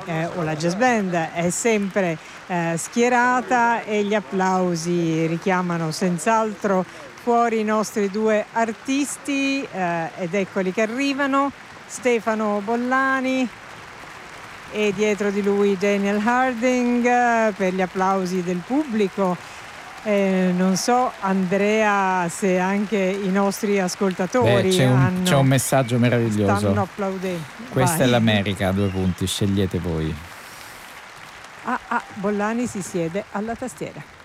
o la jazz band è sempre schierata e gli applausi richiamano senz'altro fuori i nostri due artisti ed eccoli che arrivano. Stefano Bollani e dietro di lui Daniel Harding per gli applausi del pubblico. Non so, Andrea, se anche i nostri ascoltatori c'è un messaggio meraviglioso. Stanno applaudendo. Questa è l'America, 2 punti, scegliete voi. Bollani si siede alla tastiera.